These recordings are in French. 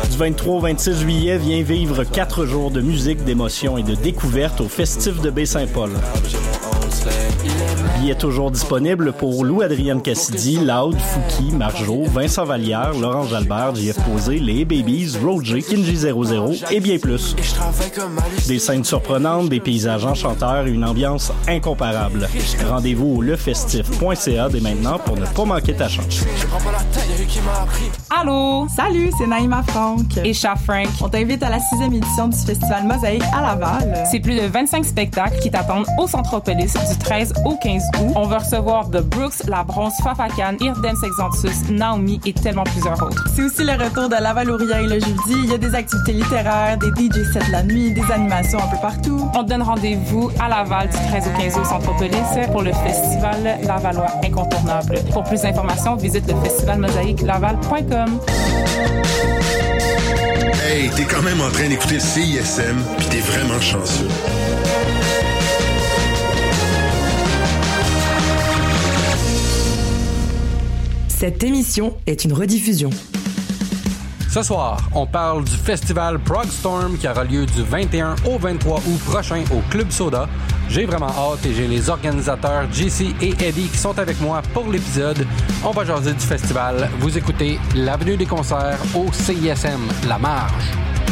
Du 23 au 26 juillet, viens vivre 4 jours de musique, d'émotion et de découverte au Festif de Baie-Saint-Paul. Billets toujours disponibles pour Lou-Adrienne Cassidy, Loud, Fouki, Marjo, Vincent Vallière, Laurent Jalbert, JF Posé, les Babies, Roger, Kinji00 et bien plus. Des scènes surprenantes, des paysages enchanteurs et une ambiance incomparable. Rendez-vous au lefestif.ca dès maintenant pour ne pas manquer ta chance. Allô! Salut, c'est Naïma Franck. Et Cha Frank. On t'invite à la 6e édition du Festival Mosaïque à Laval. C'est plus de 25 spectacles qui t'attendent au Centropolis du 13 au 15 août. On va recevoir The Brooks, La Bronze, Fafacan, Irdem Sexantus, Naomi et tellement plusieurs autres. C'est aussi le retour de Laval-Ouriaille le jeudi. Il y a des activités littéraires, des DJ sets la nuit, des animations un peu partout. On te donne rendez-vous à Laval du 13 au 15 août au Centropolis pour le Festival Lavallois incontournable. Pour plus d'informations, visite le festivalmosaïquelaval.com. Hey, t'es quand même en train d'écouter le CISM, pis t'es vraiment chanceux. Cette émission est une rediffusion. Ce soir, on parle du festival Prog Storm qui aura lieu du 21 au 23 août prochain au Club Soda. J'ai vraiment hâte et j'ai les organisateurs JC et Eddie qui sont avec moi pour l'épisode. On va jaser du festival. Vous écoutez l'avenue des concerts au CISM, La Marge.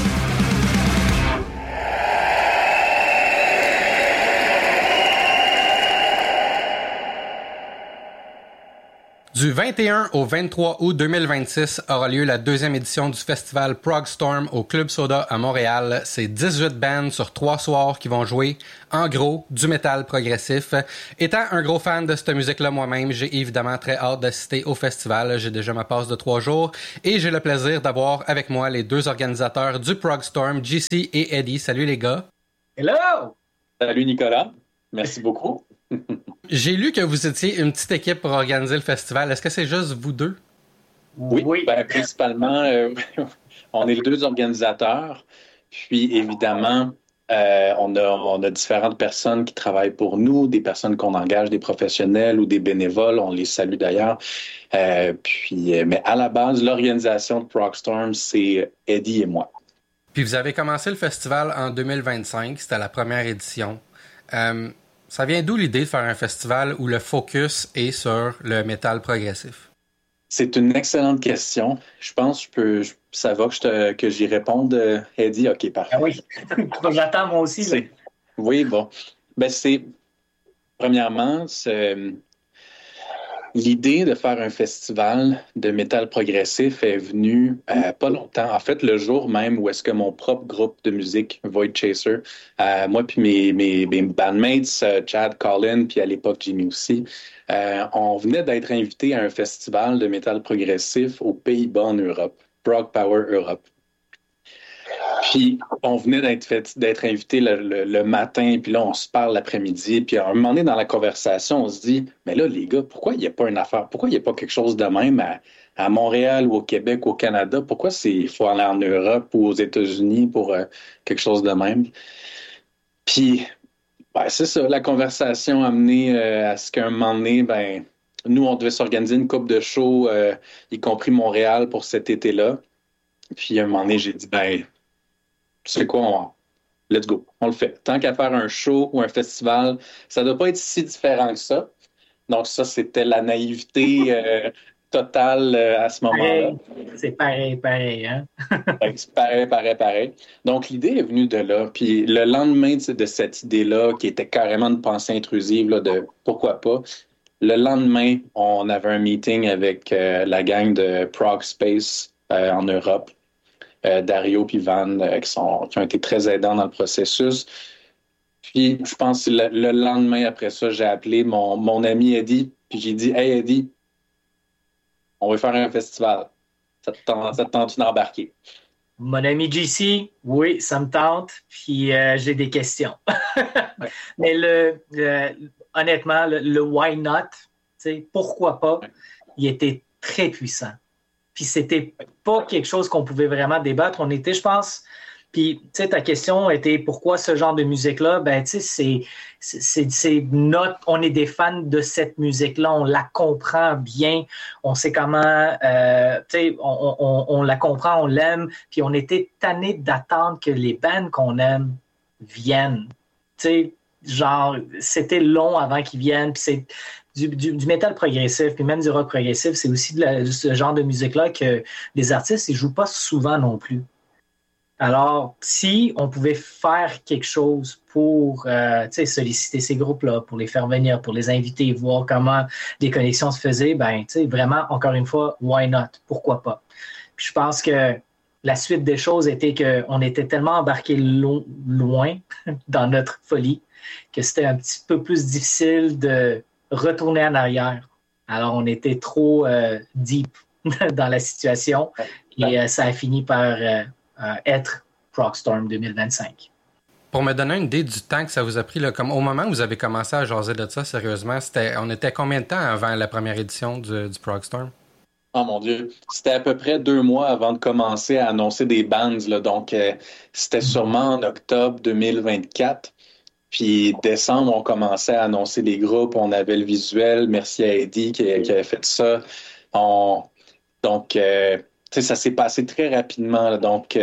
Du 21 au 23 août 2026 aura lieu la 2e édition du festival Prog Storm au Club Soda à Montréal. C'est 18 bands sur 3 soirs qui vont jouer, en gros, du métal progressif. Étant un gros fan de cette musique-là moi-même, j'ai évidemment très hâte d'assister au festival. J'ai déjà ma passe de 3 jours et j'ai le plaisir d'avoir avec moi les 2 organisateurs du Prog Storm, JC et Eddie. Salut les gars! Hello! Salut Nicolas, merci beaucoup. J'ai lu que vous étiez une petite équipe pour organiser le festival. Est-ce que c'est juste vous deux? Oui. Ben, principalement, on est les 2 organisateurs. Puis, évidemment, on a différentes personnes qui travaillent pour nous, des personnes qu'on engage, des professionnels ou des bénévoles. On les salue d'ailleurs. Mais à la base, l'organisation de Prog Storm, c'est Eddie et moi. Puis, vous avez commencé le festival en 2025. C'était la première édition. Ça vient d'où l'idée de faire un festival où le focus est sur le métal progressif? C'est une excellente question. Je pense ça va que j'y réponde, Eddie. OK, parfait. Ah oui, j'attends moi aussi. Oui, bon. Premièrement, l'idée de faire un festival de métal progressif est venue pas longtemps. En fait, le jour même où est-ce que mon propre groupe de musique, Void Chaser, moi puis mes bandmates, Chad, Colin, puis à l'époque Jimmy aussi, on venait d'être invités à un festival de métal progressif aux Pays-Bas en Europe, Prog Power Europe. Puis, on venait d'être invité le matin, puis là, on se parle l'après-midi. Puis, à un moment donné, dans la conversation, on se dit, mais là, les gars, pourquoi il n'y a pas une affaire? Pourquoi il n'y a pas quelque chose de même à Montréal ou au Québec ou au Canada? Pourquoi il faut aller en Europe ou aux États-Unis pour quelque chose de même? Puis, c'est ça, la conversation a amené à ce qu'à un moment donné, nous, on devait s'organiser une couple de shows, y compris Montréal, pour cet été-là. Puis, à un moment donné, j'ai dit, tu sais quoi, let's go, on le fait. Tant qu'à faire un show ou un festival, ça ne doit pas être si différent que ça. Donc ça, c'était la naïveté totale à ce moment-là. C'est pareil, hein? C'est pareil. Donc l'idée est venue de là. Puis le lendemain de cette idée-là, qui était carrément une pensée intrusive là, de pourquoi pas, le lendemain, on avait un meeting avec la gang de Prog Space en Europe. Dario et Van qui ont été très aidants dans le processus. Puis, je pense que le lendemain après ça, j'ai appelé mon ami Eddie, puis j'ai dit « Hey Eddie, on veut faire un festival. Ça te tente d'embarquer? » Mon ami JC, oui, ça me tente, puis j'ai des questions. Mais honnêtement, le why not, pourquoi pas, il était très puissant. Puis c'était pas quelque chose qu'on pouvait vraiment débattre. On était, je pense, Puis, tu sais, ta question était pourquoi ce genre de musique-là? Ben, tu sais, on est des fans de cette musique-là, on la comprend bien, on sait comment, tu sais, on la comprend, on l'aime, puis on était tannés d'attendre que les bands qu'on aime viennent. Tu sais, genre, c'était long avant qu'ils viennent, puis c'est du métal progressif, puis même du rock progressif, c'est aussi ce genre de musique-là que les artistes, ils jouent pas souvent non plus. Alors, si on pouvait faire quelque chose pour solliciter ces groupes-là, pour les faire venir, pour les inviter, voir comment des connexions se faisaient, ben, vraiment, encore une fois, why not? Pourquoi pas? Puis je pense que la suite des choses était qu'on était tellement embarqués loin dans notre folie que c'était un petit peu plus difficile de retourner en arrière. Alors, on était trop deep dans la situation et ça a fini par être Progstorm 2025. Pour me donner une idée du temps que ça vous a pris, là, comme au moment où vous avez commencé à jaser de ça, sérieusement, on était combien de temps avant la première édition du Progstorm? Oh mon Dieu, c'était à peu près 2 mois avant de commencer à annoncer des bands, là, donc c'était sûrement en octobre 2024. Puis décembre, on commençait à annoncer des groupes, on avait le visuel, merci à Eddie qui avait fait ça. Donc, ça s'est passé très rapidement, là, donc,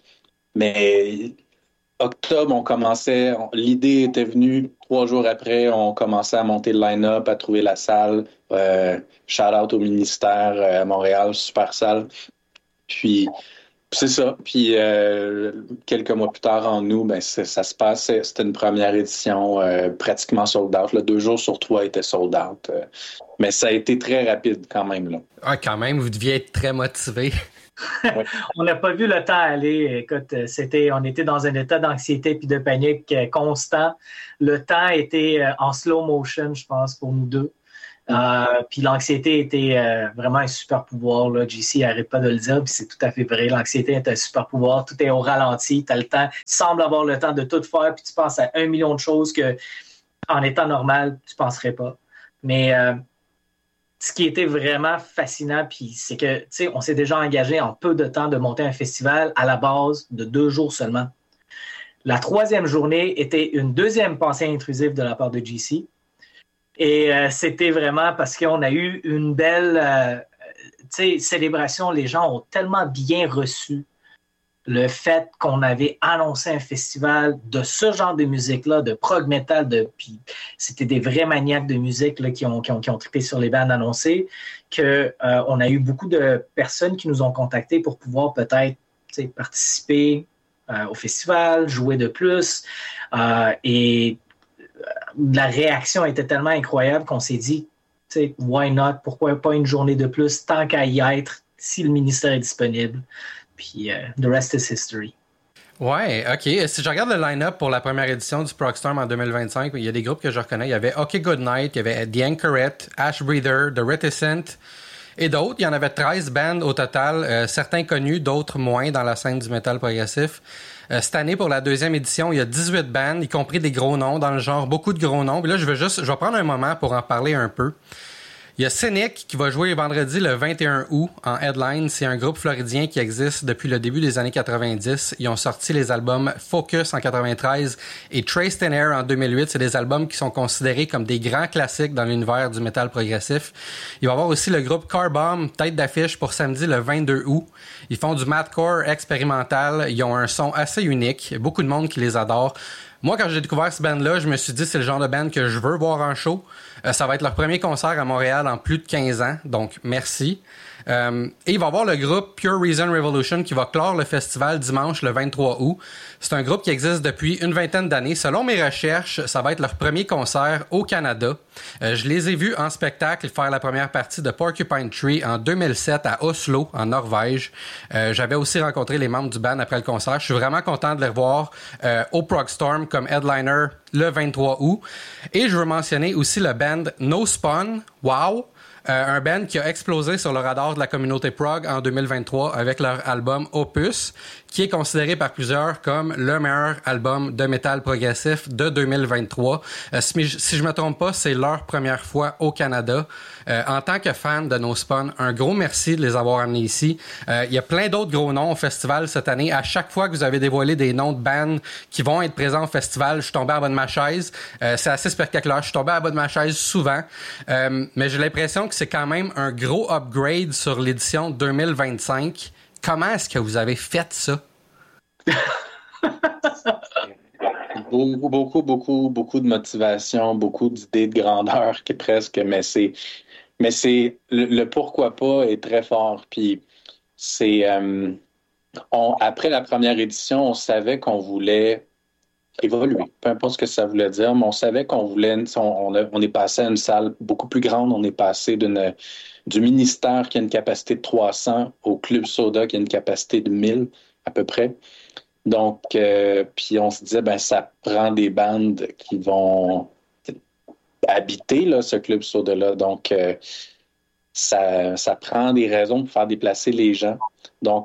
mais octobre, on commençait, l'idée était venue 3 jours après, on commençait à monter le line-up, à trouver la salle. Shout-out au ministère à Montréal, super salle. Puis c'est ça. Puis quelques mois plus tard, en août, ben, ça se passait. C'était une première édition pratiquement sold out. Là, 2 jours sur 3 étaient sold out. Mais ça a été très rapide quand même. Là. Ah, quand même, vous deviez être très motivé. Ouais. On n'a pas vu le temps aller. Écoute, on était dans un état d'anxiété puis de panique constant. Le temps était en slow motion, je pense, pour nous deux. Puis l'anxiété était vraiment un super pouvoir. Là. JC n'arrête pas de le dire, puis c'est tout à fait vrai. L'anxiété est un super pouvoir. Tout est au ralenti. Tu as le temps. Tu sembles avoir le temps de tout faire, puis tu penses à 1 million de choses que, en étant normal, tu ne penserais pas. Mais ce qui était vraiment fascinant, puis c'est que, tu sais, on s'est déjà engagé en peu de temps de monter un festival à la base de 2 jours seulement. La 3e journée était une 2e pensée intrusive de la part de JC. Et c'était vraiment parce qu'on a eu une belle célébration. Les gens ont tellement bien reçu le fait qu'on avait annoncé un festival de ce genre de musique-là, de prog metal, puis c'était des vrais maniaques de musique là, qui ont trippé sur les bandes annoncées, qu'on a eu beaucoup de personnes qui nous ont contactés pour pouvoir peut-être participer au festival, jouer de plus. Et la réaction était tellement incroyable qu'on s'est dit, why not? Pourquoi pas une journée de plus tant qu'à y être si le ministère est disponible? Puis, the rest is history. Ouais, OK. Si je regarde le line-up pour la première édition du Progstorm en 2025, il y a des groupes que je reconnais. Il y avait OK Goodnight, il y avait The Anchorette, Ash Breather, The Reticent et d'autres. Il y en avait 13 bands au total, certains connus, d'autres moins dans la scène du métal progressif. Cette année, pour la 2e édition, il y a 18 bands, y compris des gros noms dans le genre, beaucoup de gros noms. Puis là, je vais prendre un moment pour en parler un peu. Il y a Cynic qui va jouer vendredi le 21 août en headline. C'est un groupe floridien qui existe depuis le début des années 90. Ils ont sorti les albums Focus en 93 et Trace Thin Air en 2008. C'est des albums qui sont considérés comme des grands classiques dans l'univers du métal progressif. Il va y avoir aussi le groupe Car Bomb, tête d'affiche pour samedi le 22 août. Ils font du mathcore expérimental. Ils ont un son assez unique. Beaucoup de monde qui les adore. Moi, quand j'ai découvert ce band-là, je me suis dit c'est le genre de band que je veux voir en show. Ça va être leur premier concert à Montréal en plus de 15 ans, donc merci. Et il va y avoir le groupe Pure Reason Revolution qui va clore le festival dimanche le 23 août. C'est un groupe qui existe depuis une 20aine d'années. Selon mes recherches, ça va être leur premier concert au Canada. Je les ai vus en spectacle faire la première partie de Porcupine Tree en 2007 à Oslo, en Norvège. J'avais aussi rencontré les membres du band après le concert. Je suis vraiment content de les revoir au Progstorm comme headliner le 23 août. Et je veux mentionner aussi le band No Spawn. Wow! Un band qui a explosé sur le radar de la communauté prog en 2023 avec leur album Opus, qui est considéré par plusieurs comme le meilleur album de métal progressif de 2023. Si je me trompe pas, c'est leur première fois au Canada. En tant que fan de No Spawn, un gros merci de les avoir amenés ici. Il y a plein d'autres gros noms au festival cette année. À chaque fois que vous avez dévoilé des noms de bands qui vont être présents au festival, je suis tombé à bas de ma chaise. C'est assez spectaculaire. Je suis tombé à bas de ma chaise souvent. Mais j'ai l'impression que c'est quand même un gros upgrade sur l'édition 2025. Comment est-ce que vous avez fait ça? Beaucoup de motivation, beaucoup d'idées de grandeur qui presque, mais c'est le pourquoi pas est très fort. Puis c'est après la première édition, on savait qu'on voulait évoluer, peu importe ce que ça voulait dire, mais on savait qu'on voulait, on est passé à une salle beaucoup plus grande, on est passé du ministère qui a une capacité de 300 au Club Soda qui a une capacité de 1000 à peu près. Donc, puis on se disait, ça prend des bandes qui vont habiter là, ce Club Soda-là. Donc, ça prend des raisons pour faire déplacer les gens. Donc,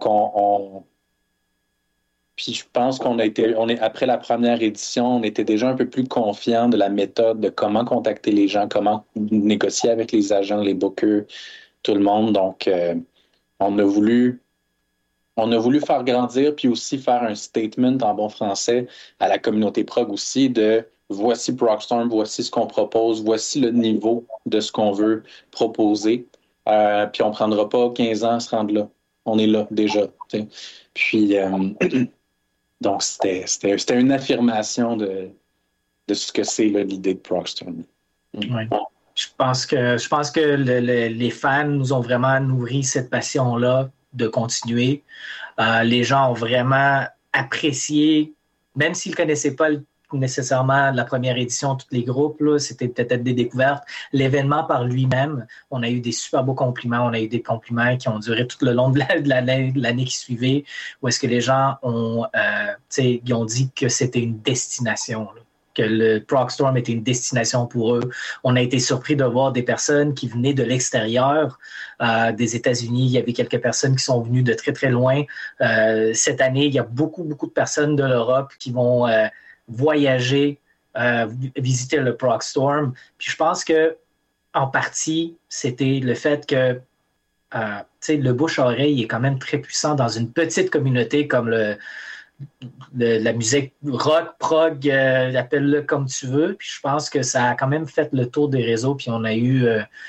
puis je pense après la première édition, on était déjà un peu plus confiant de la méthode, de comment contacter les gens, comment négocier avec les agents, les bookers, tout le monde. Donc, on a voulu faire grandir puis aussi faire un statement en bon français à la communauté prog aussi de voici Progstorm, voici ce qu'on propose, voici le niveau de ce qu'on veut proposer. Puis on ne prendra pas 15 ans à se rendre là. On est là déjà. T'sais. Puis donc c'était une affirmation de ce que c'est là, l'idée de Progstorm. Oui. Je pense que les fans nous ont vraiment nourri cette passion-là de continuer. Les gens ont vraiment apprécié, même s'ils ne connaissaient pas nécessairement la première édition, tous les groupes, là, c'était peut-être des découvertes. L'événement par lui-même, on a eu des super beaux compliments. On a eu des compliments qui ont duré tout le long de l'année qui suivait, où est-ce que les gens ont dit que c'était une destination, là, que le Progstorm était une destination pour eux. On a été surpris de voir des personnes qui venaient de l'extérieur des États-Unis. Il y avait quelques personnes qui sont venues de très, très loin. Cette année, il y a beaucoup de personnes de l'Europe qui vont voyager, visiter le Progstorm. Puis je pense que en partie, c'était le fait que le bouche-oreille est quand même très puissant dans une petite communauté comme la musique rock, prog, appelle-le comme tu veux. Puis je pense que ça a quand même fait le tour des réseaux. Puis on a eu...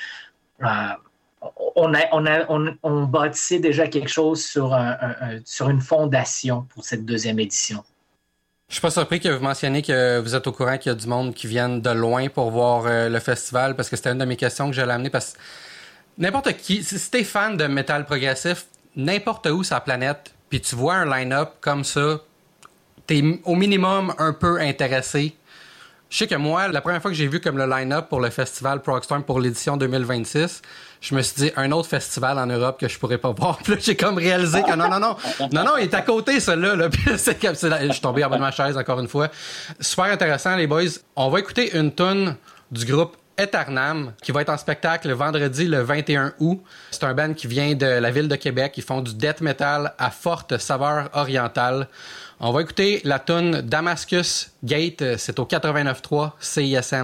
on bâtissait déjà quelque chose sur une fondation pour cette deuxième édition. Je suis pas surpris que vous mentionniez que vous êtes au courant qu'il y a du monde qui viennent de loin pour voir le festival, parce que c'était une de mes questions que j'allais amener, parce que n'importe qui, si t'es fan de métal progressif, n'importe où sur la planète, puis tu vois un line-up comme ça, t'es au minimum un peu intéressé. Je sais que moi, la première fois que j'ai vu comme le line-up pour le festival Progstorm pour l'édition 2026, je me suis dit, un autre festival en Europe que je pourrais pas voir. Puis là, j'ai comme réalisé que non, il est à côté, celui-là. Là. Puis je suis tombé en bas de ma chaise encore une fois. Super intéressant, les boys. On va écouter une tune du groupe Eternam, qui va être en spectacle vendredi le 21 août. C'est un band qui vient de la ville de Québec. Ils font du death metal à forte saveur orientale. On va écouter la tune Damascus Gate. C'est au 89.3 CISM.